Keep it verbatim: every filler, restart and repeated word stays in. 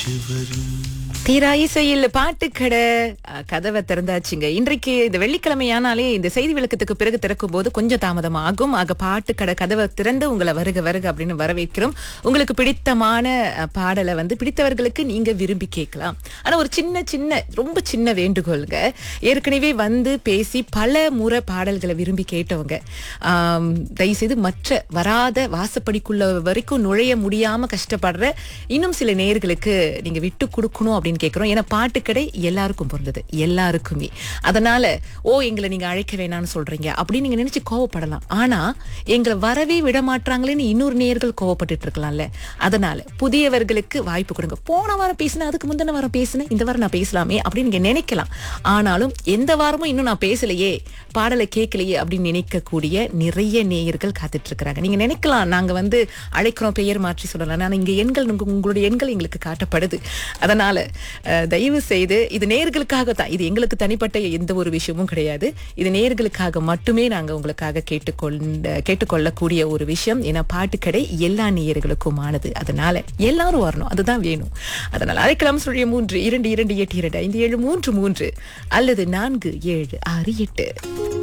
தீரா இசையில் பாட்டுக்கடை அஹ், கதவை திறந்தாச்சுங்க. இன்றைக்கு இந்த வெள்ளிக்கிழமையானாலே இந்த செய்தி விளக்கத்துக்கு பிறகு திறக்கும் போது கொஞ்சம் தாமதம் ஆகும். ஆக பாட்டுக்கடை கதவை திறந்து உங்களை வருக வருக அப்படின்னு வரவேற்கிறோம். உங்களுக்கு பிடித்தமான அஹ், பாடலை வந்து பிடித்தவர்களுக்கு நீங்க விரும்பி கேட்கலாம். ஆனா ஒரு சின்ன சின்ன ரொம்ப சின்ன வேண்டுகோளுங்க. ஏற்கனவே வந்து பேசி பல முறை பாடல்களை விரும்பி கேட்டவங்க ஆம், தயவுசெய்து மற்ற வராத வாசப்படிக்குள்ள வரைக்கும் நுழைய முடியாம கஷ்டப்படுற இன்னும் சில நேயர்களுக்கு நீங்க விட்டு கொடுக்கணும் அப்படின்னு கேட்கிறோம். ஏன்னா பாட்டுக்கடை எல்லாருக்கும் பிறந்தது, எல்லாருக்குமே. அதனால ஓ எங்களை நீங்க அழைக்க வேணாம்னு சொல்றீங்க அப்படின்னு நீங்க நினைச்சு கோவப்படலாம். ஆனா எங்களை வரவே விட மாட்டாங்களேன்னு இன்னொரு நேயர்கள் கோவப்பட்டுட்டு இருக்கலாம்ல. அதனால புதியவர்களுக்கு வாய்ப்பு கொடுங்க. போன வாரம் பேசினேன், அதுக்கு முந்தின வாரம் பேசினேன், இந்த வாரம் நான் பேசலாமே அப்படின்னு நீங்க நினைக்கலாம். ஆனாலும் எந்த வாரமும் இன்னும் நான் பேசலையே, பாடலை கேட்கலையே அப்படின்னு நினைக்கக்கூடிய நிறைய நேயர்கள் காத்துட்டு இருக்கிறாங்க. நீங்க நினைக்கலாம் நாங்க வந்து அழைக்கிறோம், பெயர் மாற்றி சொல்லலாம். ஆனா இங்க எண்கள் உங்க- உங்களுடைய எண்கள் எங்களுக்கு காட்டப்படுது. அதனால அஹ், தயவு செய்து இது நேயர்களுக்காக தான், இது எங்களுக்கு தனிப்பட்ட எந்த ஒரு விஷயமும் கிடையாது. இது நேயர்களுக்காக மட்டுமே நாங்க உங்களுக்காக கேட்டுக்கொண்ட கேட்டுக்கொள்ளக்கூடிய ஒரு விஷயம். ஏன்னா பாட்டுக்கடை எல்லா நேயர்களுக்குமானது. அதனால எல்லாரும் வரணும், அதுதான் வேணும். அதனால அழைக்கலாம். சொல்லிய மூன்று இரண்டு இரண்டு எட்டு இரண்டு ஐந்து ஏழு மூன்று மூன்று அல்லது நான்கு ஏழு ஆறு எட்டு.